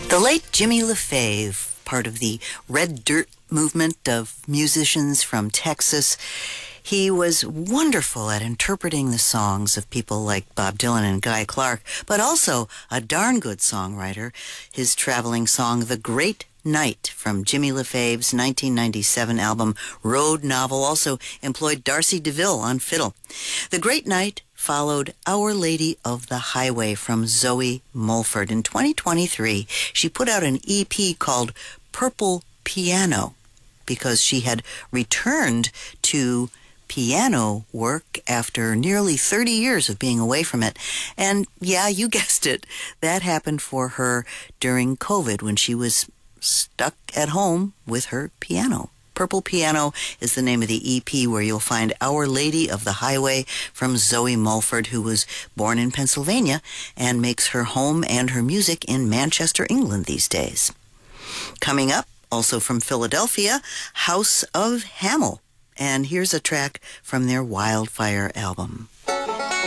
The late Jimmy LaFave, part of the Red Dirt movement of musicians from Texas, he was wonderful at interpreting the songs of people like Bob Dylan and Guy Clark, but also a darn good songwriter. His traveling song, The Great Night, from Jimmy LaFave's 1997 album Road Novel, also employed Darcy DeVille on fiddle. The Great Night followed Our Lady of the Highway from Zoe Mulford. In 2023, she put out an EP called Purple Piano because she had returned to piano work after nearly 30 years of being away from it. And yeah, you guessed it, that happened for her during COVID when she was stuck at home with her piano. Purple Piano is the name of the EP, where you'll find Our Lady of the Highway from Zoe Mulford, who was born in Pennsylvania and makes her home and her music in Manchester, England these days. Coming up, also from Philadelphia, House of Hamel. And here's a track from their Wildfire album.